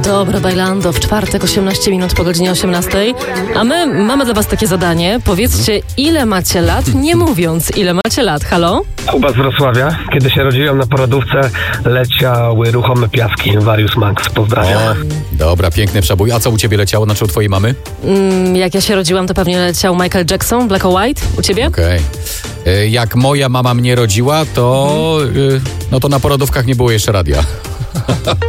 Dobra, Bailando, w czwartek 18 minut po godzinie 18. A my mamy dla was takie zadanie. Powiedzcie, ile macie lat, nie mówiąc, ile macie lat. Halo? Kuba z Wrocławia. Kiedy się rodziłem, na porodówce leciały ruchome piaski. Warius Max, pozdrawiam. Dobra, piękny przebój. A co u ciebie leciało? Znaczy u twojej mamy? Jak ja się rodziłam, to pewnie leciał Michael Jackson, Black or White. U ciebie? Okej. Jak moja mama mnie rodziła, to, no to na porodówkach nie było jeszcze radia.